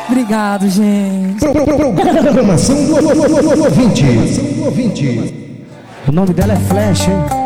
Obrigado, gente. Programação do ouvinte. O nome dela é Flash, hein?